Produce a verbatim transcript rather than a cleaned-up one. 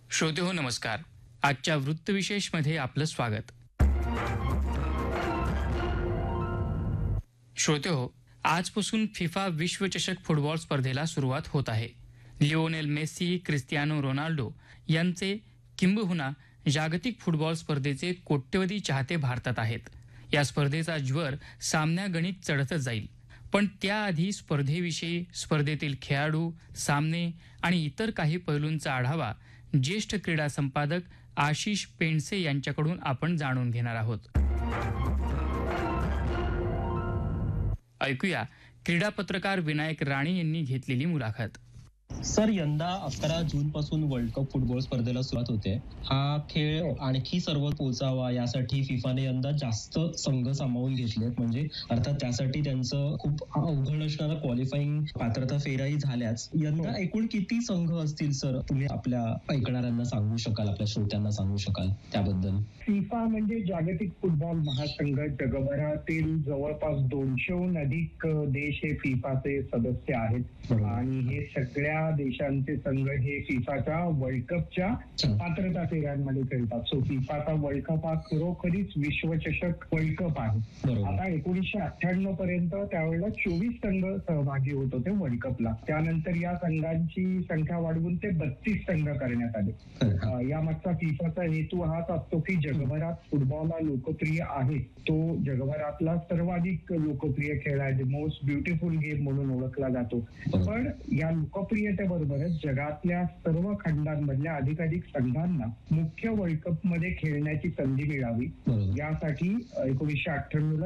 श्रोतेहो नमस्कार. आजच्या वृत्तविशेषमध्ये आपलं स्वागत. श्रोतेहो, आजपासून फिफा विश्वचषक फुटबॉल स्पर्धेला सुरुवात होत आहे. लिओनेल मेसी, क्रिस्टियानो रोनाल्डो यांचे किंबहुना जागतिक फुटबॉल स्पर्धेचे कोट्यवधी चाहते भारतात आहेत. या स्पर्धेचा ज्वर सामन्यागणिक चढतच जाईल. पण त्याआधी स्पर्धेविषयी, स्पर्धेतील खेळाडू, सामने आणि इतर काही पैलूंचा आढावा ज्येष्ठ क्रीडा संपादक आशिष पेंडसे यांच्याकडून आपण जाणून घेणार आहोत. ऐकूया क्रीडा पत्रकार विनायक राणे यांनी घेतलेली मुलाखत. सर, यंदा अकरा जून पासून वर्ल्ड कप फुटबॉल स्पर्धेला सुरुवात होते. हा खेळ आणखी सर्व पोहोचावा यासाठी फिफाने यंदा जास्त संघ सामावून घेतलेत. म्हणजे अर्थात त्यासाठी त्यांचं खूप अवघड असणारा क्वालिफाईंग पात्रता फेऱ्याही झाल्याच. यंदा एकूण किती संघ असतील सर? तुम्ही आपल्या ऐकणाऱ्यांना सांगू शकाल, आपल्या श्रोत्यांना सांगू शकाल त्याबद्दल? फिफा म्हणजे जागतिक फुटबॉल महासंघ. जगभरातील जवळपास दोनशेहून अधिक देश हे फिफाचे सदस्य आहेत आणि हे सगळ्या देशांचे संघ हे फिफाच्या वर्ल्ड कपच्या पात्रता फेऱ्यांमध्ये खेळतात. सो फिफाचा वर्ल्ड कप हा खरोखरीच विश्वचषक वर्ल्ड कप आहे. आता एकोणीसशे अठ्ठ्याण्णव पर्यंत त्यावेळेला चोवीस संघ सहभागी होत होते वर्ल्ड कपला. त्यानंतर या संघांची संख्या वाढवून ते बत्तीस संघ करण्यात आले. यामागचा फिफाचा हेतू हाच असतो की जगभरात फुटबॉल हा लोकप्रिय आहे, तो जगभरातला सर्वाधिक लोकप्रिय खेळ आहे, मोस्ट ब्युटिफुल गेम म्हणून ओळखला जातो. पण या लोकप्रिय बरोबरच जगातल्या सर्व खंडांमधल्या अधिकाधिक संघांना मुख्य वर्ल्ड कप मध्ये खेळण्याची संधी मिळावी यासाठी एकोणीसशे अठ्ठ्याण्णव ला